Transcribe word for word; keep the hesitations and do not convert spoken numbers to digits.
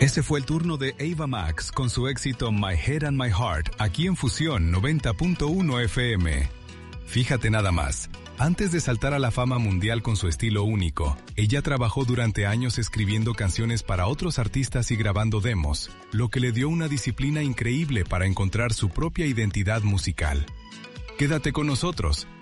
Ese fue el turno de Ava Max con su éxito My Head and My Heart, aquí en Fusión noventa punto uno F M. Fíjate nada más, antes de saltar a la fama mundial con su estilo único, ella trabajó durante años escribiendo canciones para otros artistas y grabando demos, lo que le dio una disciplina increíble para encontrar su propia identidad musical. Quédate con nosotros,